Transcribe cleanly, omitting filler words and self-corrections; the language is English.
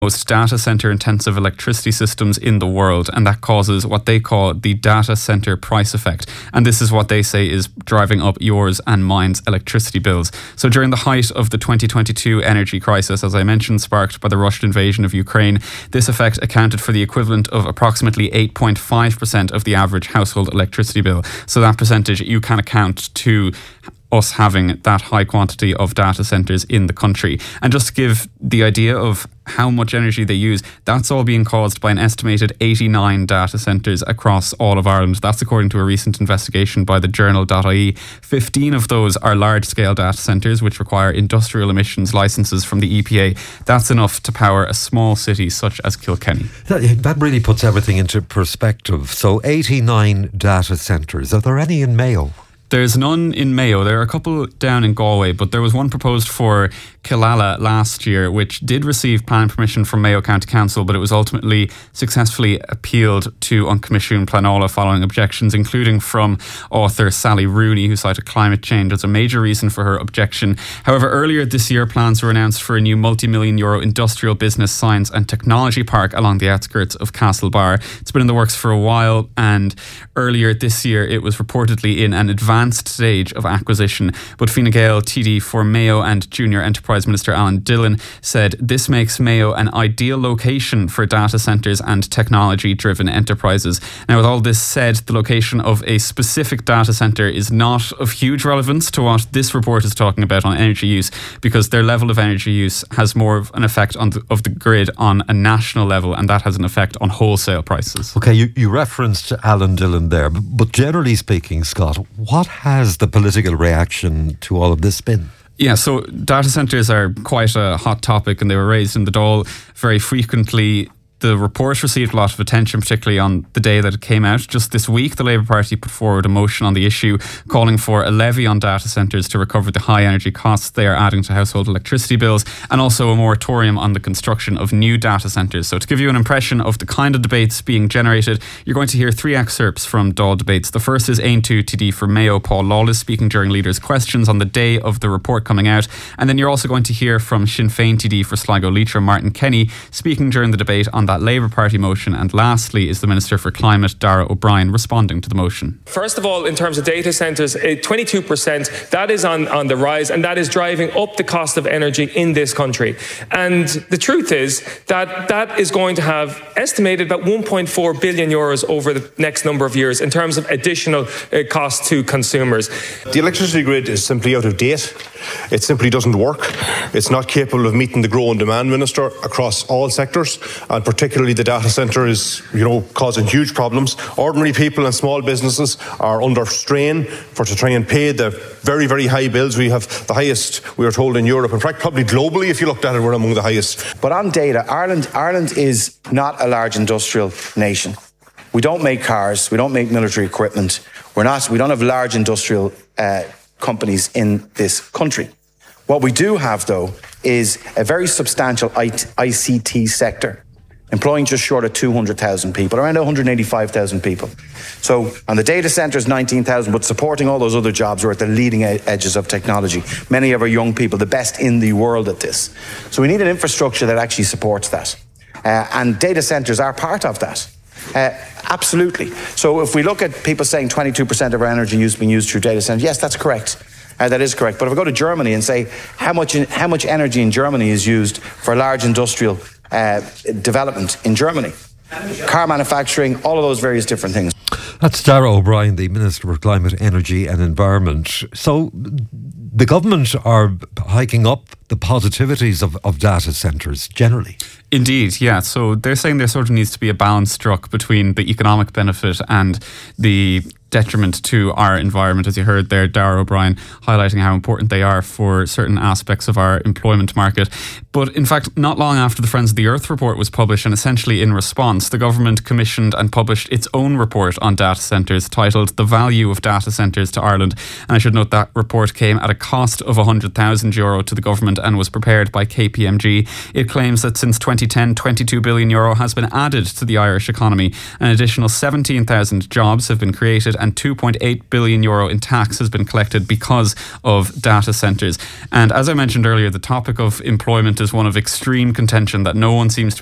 most data center intensive electricity systems in the world, and that causes what they call the data center price effect. And this is what they say is driving up yours and mine's electricity bills. So during the height of the 2022 energy crisis, as I mentioned, sparked by the Russian invasion of Ukraine, this effect accounted for the equivalent of approximately 8.5% of the average household electricity bill. So that percentage you can account to us having that high quantity of data centres in the country. And just to give the idea of how much energy they use, that's all being caused by an estimated 89 data centres across all of Ireland. That's according to a recent investigation by the journal.ie. 15 of those are large-scale data centres which require industrial emissions licences from the EPA. That's enough to power a small city such as Kilkenny. That really puts everything into perspective. So 89 data centres. Are there any in Mayo? There's none in Mayo. There are a couple down in Galway, but there was one proposed for Killala last year, which did receive planning permission from Mayo County Council, but it was ultimately successfully appealed to An Comisiún Pleanála following objections, including from author Sally Rooney, who cited climate change as a major reason for her objection. However, earlier this year, plans were announced for a new multi-million euro industrial business, science and technology park along the outskirts of Castlebar. It's been in the works for a while, and earlier this year, it was reportedly in an advanced stage of acquisition. But Fine Gael TD for Mayo and Junior Enterprise Minister Alan Dillon said this makes Mayo an ideal location for data centres and technology-driven enterprises. Now, with all this said, the location of a specific data centre is not of huge relevance to what this report is talking about on energy use, because their level of energy use has more of an effect of the grid on a national level, and that has an effect on wholesale prices. Okay, you referenced Alan Dillon there, but generally speaking, Scott, what has the political reaction to all of this been? Yeah, so data centres are quite a hot topic, and they were raised in the Dáil very frequently. The report received a lot of attention, particularly on the day that it came out. Just this week, the Labour Party put forward a motion on the issue calling for a levy on data centres to recover the high energy costs they are adding to household electricity bills, and also a moratorium on the construction of new data centres. So to give you an impression of the kind of debates being generated, you're going to hear three excerpts from Dáil debates. The first is Aontú TD for Mayo, Paul Lawless, speaking during leaders' questions on the day of the report coming out. And then you're also going to hear from Sinn Féin TD for Sligo Leitrim, Martin Kenny, speaking during the debate on that Labour Party motion. And lastly is the Minister for Climate, Darragh O'Brien, responding to the motion. First of all, in terms of data centres, 22%, that is on the rise, and that is driving up the cost of energy in this country. And the truth is that that is going to have estimated about 1.4 billion euros over the next number of years in terms of additional cost to consumers. The electricity grid is simply out of date. It simply doesn't work. It's not capable of meeting the growing demand, Minister, across all sectors, and particularly the data centre is, causing huge problems. Ordinary people and small businesses are under strain to try and pay the very, very high bills. We have the highest, we are told, in Europe. In fact, probably globally, if you looked at it, we're among the highest. But on data, Ireland is not a large industrial nation. We don't make cars. We don't make military equipment. We don't have large industrial companies in this country. What we do have, though, is a very substantial ICT sector, employing just short of 200,000 people, around 185,000 people. So on the data centres, 19,000, but supporting all those other jobs who are at the leading edges of technology. Many of our young people, the best in the world at this. So we need an infrastructure that actually supports that. And data centres are part of that. Absolutely. So if we look at people saying 22% of our energy use being used through data centres, yes, that's correct. That is correct. But if I go to Germany and say how much energy in Germany is used for large industrial development in Germany, car manufacturing, all of those various different things. That's Darragh O'Brien, the Minister for Climate, Energy and Environment. So the government are hiking up the positivities of data centres generally. Indeed, yeah. So they're saying there sort of needs to be a balance struck between the economic benefit and the detriment to our environment. As you heard there, Darragh O'Brien highlighting how important they are for certain aspects of our employment market. But in fact, not long after the Friends of the Earth report was published, and essentially in response, the government commissioned and published its own report on data centres titled The Value of Data Centres to Ireland. And I should note that report came at a cost of €100,000 to the government and was prepared by KPMG. It claims that since 2010, €22 billion has been added to the Irish economy. An additional 17,000 jobs have been created, and €2.8 billion in tax has been collected because of data centres. And as I mentioned earlier, the topic of employment is one of extreme contention that no one seems to